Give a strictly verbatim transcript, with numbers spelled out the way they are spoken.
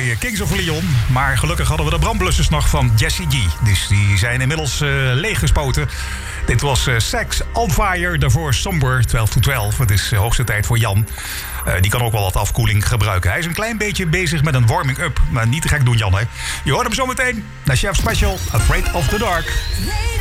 bij Kings of Leon. Maar gelukkig hadden we de brandblussers nog van Jesse G. Dus die zijn inmiddels uh, leeggespoten. Dit was uh, Sex on Fire, daarvoor Somber twaalf to twaalf. Het is de hoogste tijd voor Jan. Uh, die kan ook wel wat afkoeling gebruiken. Hij is een klein beetje bezig met een warming-up. Maar niet te gek doen, Jan, hè. Je hoort hem zo meteen naar Chef Special, Afraid of the Dark.